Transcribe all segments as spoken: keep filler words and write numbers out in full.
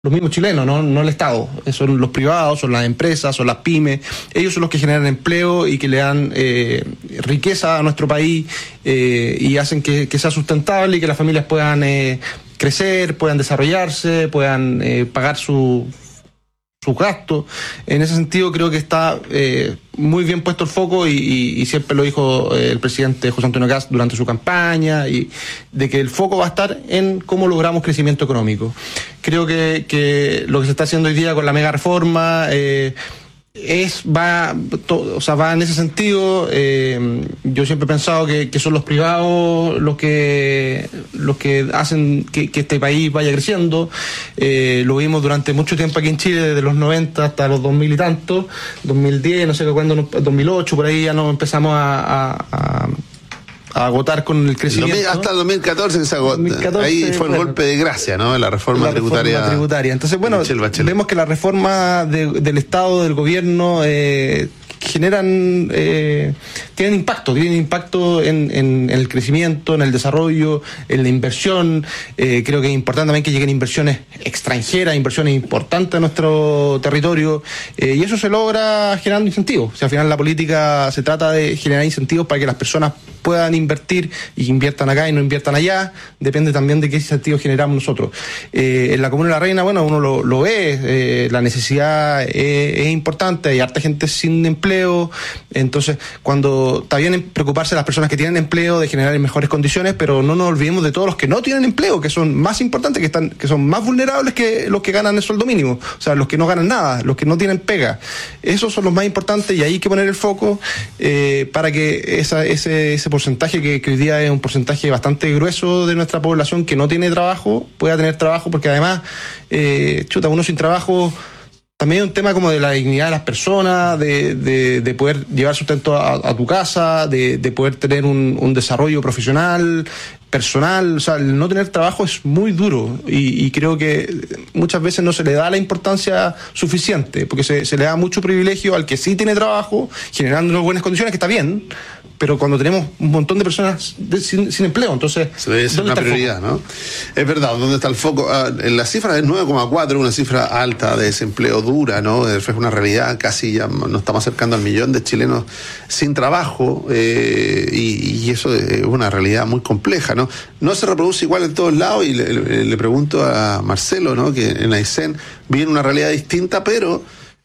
los mismos chilenos, ¿no? No el Estado. Son los privados, son las empresas, son las pymes. Ellos son los que generan empleo y que le dan eh, riqueza a nuestro país eh, y hacen que, que sea sustentable y que las familias puedan eh, crecer, puedan desarrollarse, puedan eh, pagar su... sus gastos. En ese sentido creo que está eh, muy bien puesto el foco y, y, y siempre lo dijo eh, el presidente José Antonio Kast durante su campaña, y de que el foco va a estar en cómo logramos crecimiento económico. Creo que, que lo que se está haciendo hoy día con la mega reforma eh, es va to, o sea va en ese sentido. eh, yo siempre he pensado que, que son los privados los que los que hacen que, que este país vaya creciendo. Eh, lo vimos durante mucho tiempo aquí en Chile, desde los noventa hasta los dos mil y tanto, dos mil diez, no sé cuándo, dos mil ocho, por ahí ya nos empezamos a, a, a a agotar con el crecimiento. Hasta el dos mil catorce que se agotó. dos mil catorce, ahí fue el bueno, golpe de gracia, ¿no? La reforma la tributaria. Reforma tributaria. Entonces, bueno, vemos que la reforma de, del Estado, del gobierno, eh, generan, eh, tienen impacto, tienen impacto en, en, en el crecimiento, en el desarrollo, en la inversión. Eh, creo que es importante también que lleguen inversiones extranjeras, inversiones importantes a nuestro territorio, eh, y eso se logra generando incentivos. O sea, al final la política se trata de generar incentivos para que las personas puedan invertir y inviertan acá y no inviertan allá. Depende también de qué incentivos generamos nosotros. Eh, en la Comuna de La Reina, bueno, uno lo, lo ve, eh, la necesidad es, es importante, hay harta gente sin empleo, entonces cuando está bien preocuparse de las personas que tienen empleo, de generar mejores condiciones, pero no nos olvidemos de todos los que no tienen empleo, que son más importantes, que están, que son más vulnerables que los que ganan el sueldo mínimo, o sea, los que no ganan nada, los que no tienen pega. Esos son los más importantes y ahí hay que poner el foco eh, para que esa, ese, ese porcentaje que, que hoy día es un porcentaje bastante grueso de nuestra población que no tiene trabajo, pueda tener trabajo, porque además, eh, chuta, uno sin trabajo también es un tema como de la dignidad de las personas, de, de, de poder llevar sustento a, a tu casa, de, de poder tener un, un desarrollo profesional, personal. O sea, el no tener trabajo es muy duro y, y creo que muchas veces no se le da la importancia suficiente, porque se, se le da mucho privilegio al que sí tiene trabajo, generando buenas condiciones, que está bien, pero cuando tenemos un montón de personas de, sin, sin empleo, entonces se debe ser una prioridad, ¿no? Es verdad, ¿dónde está el foco? Ah, en la cifra es nueve coma cuatro, una cifra alta de desempleo dura, ¿no? Es una realidad, casi ya nos estamos acercando al millón de chilenos sin trabajo, eh, y, y eso es una realidad muy compleja, ¿no? No se reproduce igual en todos lados, y le, le, le pregunto a Marcelo, ¿no? Que en Aysén viene una realidad distinta, pero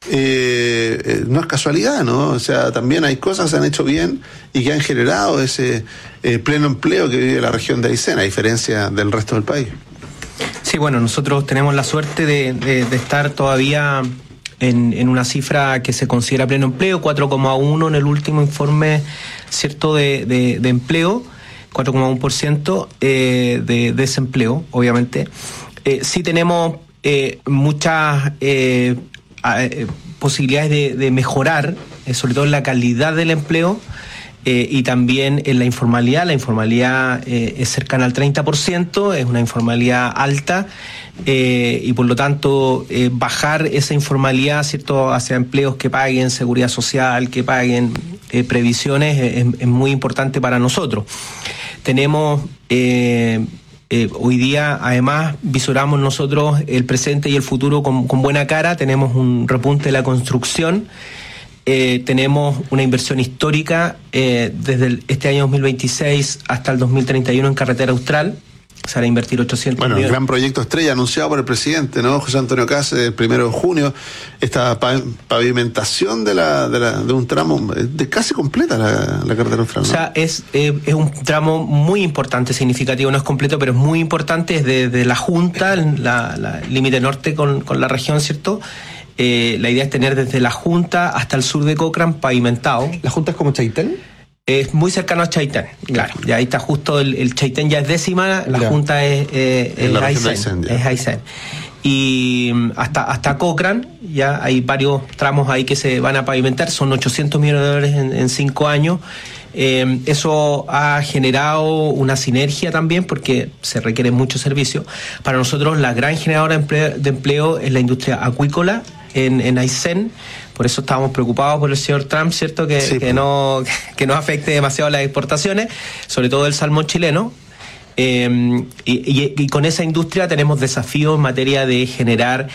Eh, eh, no es casualidad, ¿no? O sea, también hay cosas que se han hecho bien y que han generado ese eh, pleno empleo que vive la región de Aysén, a diferencia del resto del país. Sí, bueno, nosotros tenemos la suerte de, de, de estar todavía en, en una cifra que se considera pleno empleo, cuatro coma uno en el último informe, cierto, de, de, de empleo, cuatro coma uno por ciento eh, de desempleo, obviamente. Eh, sí tenemos eh, muchas Eh, Eh, posibilidades de, de mejorar, eh, sobre todo en la calidad del empleo eh, y también en la informalidad. La informalidad eh, es cercana al treinta por ciento, es una informalidad alta, eh, y por lo tanto eh, bajar esa informalidad, ¿cierto?, hacia empleos que paguen seguridad social, que paguen eh, previsiones, eh, es, es muy importante para nosotros. Tenemos eh, Eh, hoy día, además, visoramos nosotros el presente y el futuro con, con buena cara. Tenemos un repunte de la construcción, eh, tenemos una inversión histórica eh, desde el, este año dos mil veintiséis hasta el dos mil treinta y uno en Carretera Austral. Se van a invertir ochocientos Bueno, millones. el gran proyecto estrella anunciado por el presidente, ¿no? José Antonio Kast, el primero de junio, esta pavimentación de la, de, la, de un tramo de casi completa la, la carretera austral, ¿no? O sea, es, eh, es un tramo muy importante, significativo, no es completo, pero es muy importante, es de, de la Junta, la, la límite norte con, con la región, ¿cierto? Eh, la idea es tener desde la Junta hasta el sur de Cochrane pavimentado. ¿La Junta es como Chaitén? Es muy cercano a Chaitén, claro. Ya ahí está justo el, el Chaitén, ya es décima, la ya. Junta es, eh, es, la Aysén, Aysén, es Aysén. Y hasta, hasta Cochrane, ya hay varios tramos ahí que se van a pavimentar, son ochocientos millones de dólares en, en cinco años. Eh, eso ha generado una sinergia también porque se requiere mucho servicio. Para nosotros la gran generadora de empleo, de empleo es la industria acuícola en, en Aysén. Por eso estábamos preocupados por el señor Trump, ¿cierto? Que, sí, que no que no afecte demasiado las exportaciones, sobre todo el salmón chileno. Eh, y, y, y con esa industria tenemos desafíos en materia de generar